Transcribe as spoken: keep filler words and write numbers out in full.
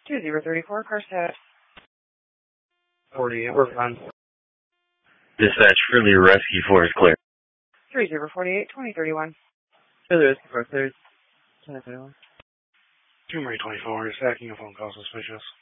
two zero three four, car status. forty-eight, we're fine. Dispatch, Fridley Rescue Force clear. three zero four eight, twenty thirty-one. Fridley Rescue Force, clear. twenty thirty-one. two Marie twenty-four is hacking a phone call suspicious.